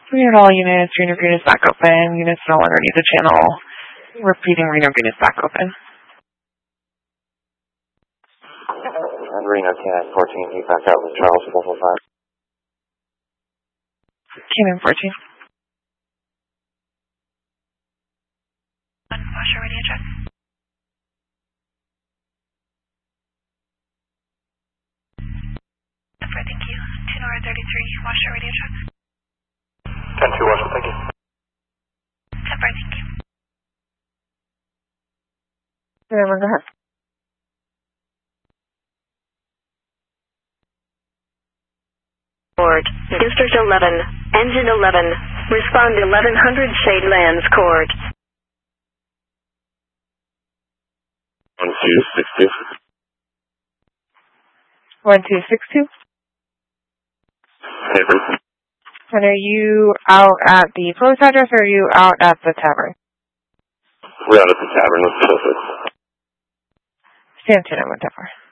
Read all units, Reno Green is back open. Units no longer need the channel. Repeating, Reno Green is back open. Reno Canine 14, he's back out with Charles 445. Canine 14. Washer radio check. 10-4, thank you. 2 Nora 33, washer radio check. 10-2, washer, thank you. 10-4, thank you. Go ahead. Court, District 11, Engine 11, respond 1100 Shade Lands Court. 1262. 1262. Hey, Bruce. And are you out at the post address or are you out at the tavern? We're out at the tavern. Let's go. Stand 10 at 1 tavern.